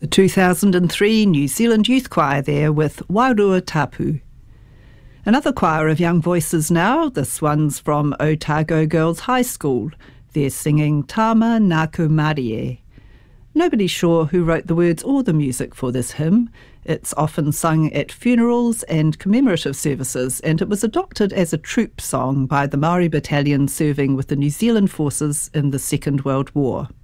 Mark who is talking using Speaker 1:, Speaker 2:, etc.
Speaker 1: The 2003 New Zealand Youth Choir there with Wairua Tapu. Another choir of young voices now. This one's from Otago Girls High School. They're singing Tama Naku Marie. Nobody's sure who wrote the words or the music for this hymn. It's often sung at funerals and commemorative services, and it was adopted as a troop song by the Maori battalion serving with the New Zealand forces in the Second World War.